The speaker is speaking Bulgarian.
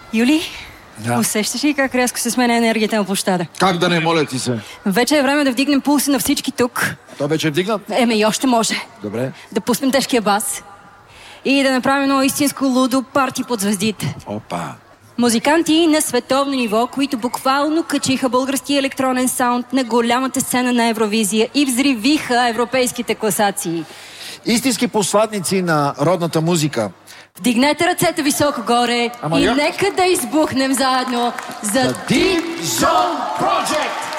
Юли, Да. усещаш ли как рязко се сменя енергията на площада? Как да не, моля ти се? Вече е време да вдигнем пулса на всички тук. Той вече е вдигнат? И още може. Добре. Да пуснем тежкия бас и да направим едно истинско лудо парти под звездите. Опа. Музиканти на световно ниво, които буквално качиха българския електронен саунд на голямата сцена на Евровизия и взривиха европейските класации. Истински посланници на родната музика. Вдигнете ръцете високо горе и нека да избухнем заедно за Deep Zone Project!